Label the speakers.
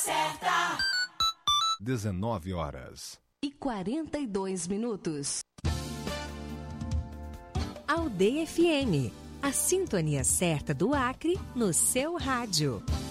Speaker 1: Certa.
Speaker 2: 19h42.
Speaker 3: Aldeia FM, a sintonia certa do Acre no seu rádio.